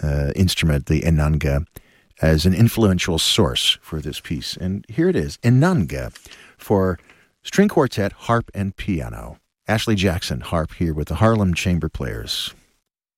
instrument, the Inanga, as an influential source for this piece. And here it is, Inanga, for string quartet, harp, and piano. Ashley Jackson, harp, here with the Harlem Chamber Players.